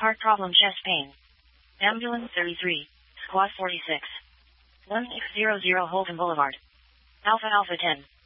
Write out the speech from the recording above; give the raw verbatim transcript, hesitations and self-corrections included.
Heart problem, chest pain. Ambulance thirty-three, Squad forty-six. one six zero zero Holcomb Boulevard. Alpha Alpha ten.